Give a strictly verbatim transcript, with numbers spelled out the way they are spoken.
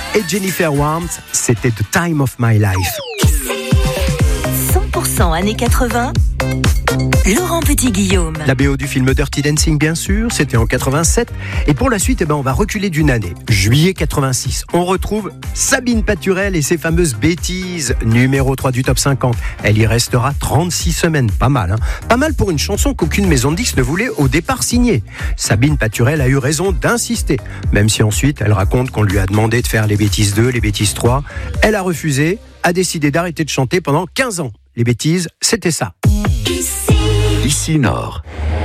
et Jennifer Warnes, c'était The Time of My Life. cent pour cent années quatre-vingts, Laurent Petit-Guillaume. La B O du film Dirty Dancing, bien sûr, c'était en quatre-vingt-sept. Et pour la suite, eh ben, on va reculer d'une année, juillet quatre-vingt-six. On retrouve Sabine Paturel et ses fameuses bêtises, numéro trois du top cinquante. Elle y restera trente-six semaines, pas mal. Hein, pas mal pour une chanson qu'aucune maison de disques ne voulait au départ signer. Sabine Paturel a eu raison d'insister, même si ensuite elle raconte qu'on lui a demandé de faire les bêtises deux, les bêtises trois. Elle a refusé, a décidé d'arrêter de chanter pendant quinze ans. Les bêtises, c'était ça. Ici Nord.